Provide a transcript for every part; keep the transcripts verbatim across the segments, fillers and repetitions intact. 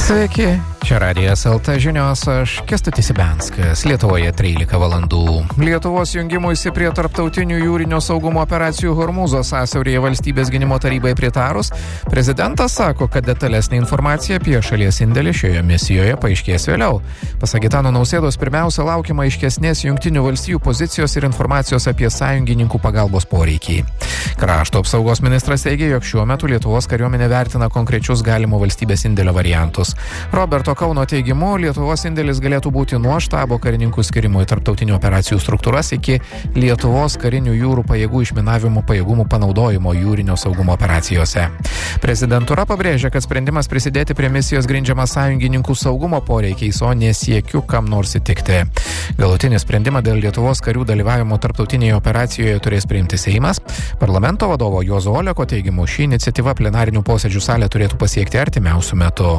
Sveiki, čia Radijas L T žinios, aš Kęstutis Ibenskas, Lietuvoje trylika valandų. Lietuvos jungimuisi prie tarptautinių jūrinio saugumo operacijų Hormūzo sąsiauryje valstybės gynimo tarybai pritarus, prezidentas sako, kad detalesnė informacija apie šalies indėlį šioje misijoje paaiškės vėliau. Pasak Gitano Nausėdos, pirmiausia laukiama aiškesnės jungtinių valstijų pozicijos ir informacijos apie sąjungininkų pagalbos poreikį. Krašto apsaugos ministras teigia, jog šiuo metu Lietuvos kariuomenė vertina konkrečius galimo valstybės indėlio variantus. Roberto Kauno teigimu, Lietuvos indėlis galėtų būti nuo štabo karininkų skirimo į tarptautinių operacijų struktūras iki Lietuvos karinių jūrų pajėgų išminavimo pajėgumų panaudojimo jūrinio saugumo operacijose. Prezidentūra pabrėžia, kad sprendimas prisidėti prie misijos grindžiamas sąjungininkų saugumo poreikiais, o nesiekiu kam nors įtikti. Galutinį sprendimą dėl Lietuvos karių dalyvavimo tarptautinėje operacijoje turės priimti Seimas. Parlamento vadovo Juozo Oleko teigimu, ši iniciatyva plenarinių posėdžių salę turėtų pasiekti artimiausiu metu.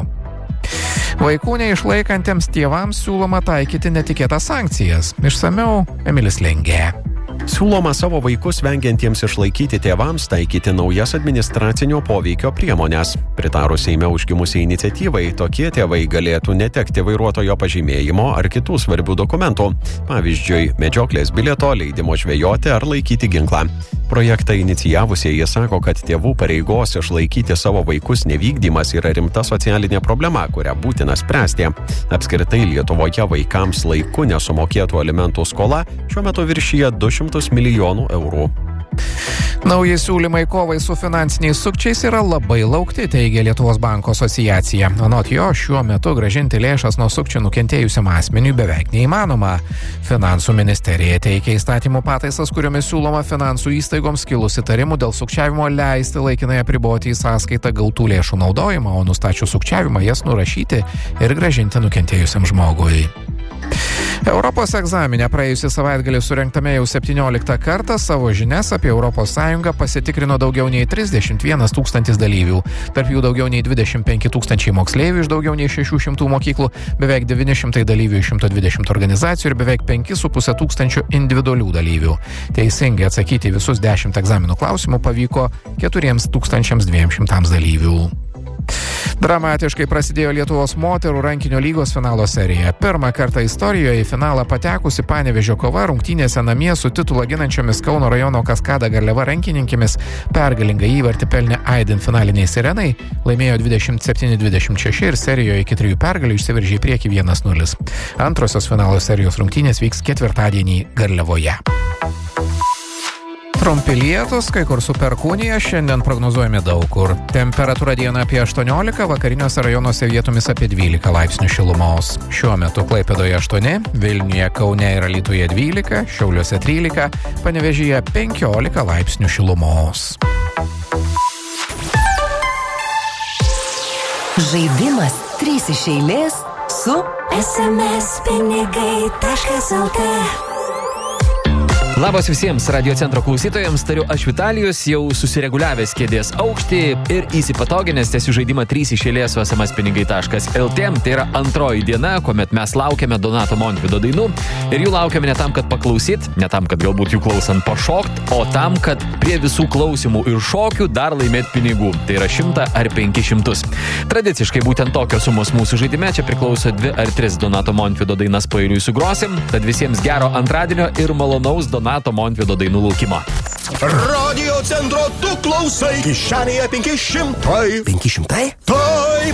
Vaikų neišlaikantiems tėvams siūloma taikyti netikėtas sankcijas. Išsamiau Emilis Lengė. Siūloma savo vaikus vengiantiems išlaikyti tėvams taikyti naujas administracinio poveikio priemonės. Pritarus Seime užgimusiai iniciatyvai, tokie tėvai galėtų netekti vairuotojo pažymėjimo ar kitų svarbių dokumentų, pavyzdžiui, medžioklės bilieto, leidimo žvejoti ar laikyti ginklą. Projektą inicijavusieji sako, kad tėvų pareigos išlaikyti savo vaikus nevykdymas yra rimta socialinė problema, kurią būtina spręsti. Apskritai Lietuvoje vaikams laiku nesumokėtų alimentų skola šiuo metu viršyja du šimtus milijonų eurų. Nauji siūlymai kovai su finansiniais sukčiais yra labai laukti, teigia Lietuvos banko asociacija. Anot jo, šiuo metu grąžinti lėšas nuo sukčių nukentėjusiam asmeniui beveik neįmanoma. Finansų ministerija teikia įstatymų pataisas, kuriomis siūloma finansų įstaigoms kilus įtarimų dėl sukčiavimo leisti laikinai apriboti į sąskaitą gautų lėšų naudojimą, o nustačius sukčiavimą jas nurašyti ir grąžinti nukentėjusiam žmogui. Europos egzaminę praėjusį savaitgalį surengtame jau septynioliktą kartą savo žinias apie Europos Sąjungą pasitikrino daugiau nei trisdešimt vienas tūkstantis dalyvių. Tarp jų daugiau nei dvidešimt penki tūkstančiai moksleivių iš daugiau nei šešių šimtų mokyklų, beveik devyni šimtai dalyvių iš šimto dvidešimt organizacijų ir beveik penki su puse tūkstančio individualių dalyvių. Teisingai atsakyti visus dešimt egzaminų klausimų pavyko keturiems tūkstančiams dviem šimtams dalyvių. Dramatiškai prasidėjo Lietuvos moterų rankinio lygos finalo serija. Pirmą kartą istorijoje į finalą patekusi Panevėžio kova rungtynėse namie su titulą ginančiomis Kauno rajono Kaskada Garliava rankininkėmis pergalingą įvartį pelnė aidint finaliniai sirenai, laimėjo dvidešimt septyni dvidešimt šeši ir serijoje iki trijų pergalių išsiveržė į priekį vienas nulis. Antrosios finalo serijos rungtynės vyks ketvirtadienį Garliavoje. Trumpi lietūs, kai kur su perkūnija, šiandien prognozuojami daug kur. Temperatūra dieną apie aštuoniolika, vakariniuose rajonuose vietomis apie dvylika laipsnių šilumos. Šiuo metu Klaipėdoje aštuoni, Vilniuje, Kaune ir Alytuje dvylika, Šiauliuose trylika, Panevėžyje penkiolika laipsnių šilumos. Žaidimas trys iš eilės su es em es pinigai taškas el tė. Labas visiems radio centro klausytojams, tariu aš Vitalijus, jau susireguliavęs kėdės aukštį ir įsipatoginęs tęsiu žaidimą trys iš eilės su es em es pinigai taškas el tė. Tai yra antroji diena, kuomet mes laukiame Donato Montvydo dainų ir jų laukiame ne tam, kad paklausyt, ne tam, kad galbūt jų klausant pašokt, o tam, kad prie visų klausimų ir šokių dar laimėt pinigų. Tai yra šimtą ar penkis šimtus. Tradiciškai būtent tokios sumos mūsų žaidime, čia priklauso dvi ar tris Donato Montvydo dainas paeiliui sugrosim, tad visiems gero antradienio ir malonaus Donato Donato Montvydo dainų laukimo. Radio centro tu klausai, kišenėje penki šimtai. penki šimtai? Taip!